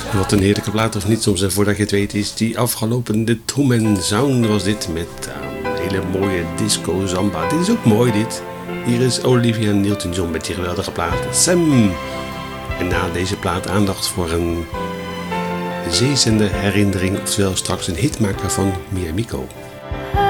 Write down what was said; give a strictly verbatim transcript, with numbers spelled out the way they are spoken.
Wat een heerlijke plaat of niet soms. En voordat je het weet is die afgelopen de Truman Sound was dit met uh, een hele mooie disco zamba. Dit is ook mooi dit. Hier is Olivia Newton-John met die geweldige plaat Sam. En na deze plaat aandacht voor een zeezender herinnering, oftewel straks een hitmaker van Mia Miko.